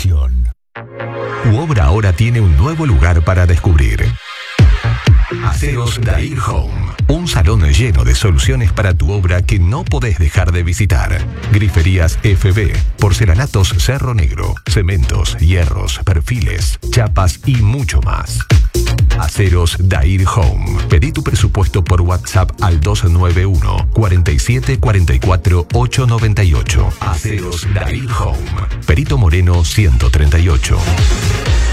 inversión. Tu obra ahora tiene un nuevo lugar para descubrir. Aceros Dair Home. Un salón lleno de soluciones para tu obra que no podés dejar de visitar. Griferías FB, porcelanatos Cerro Negro, cementos, hierros, perfiles, chapas y mucho más. Aceros Dair Home. Pedí tu presupuesto por WhatsApp al 291 47 44 898. Aceros Dair Home. Perito Moreno 138.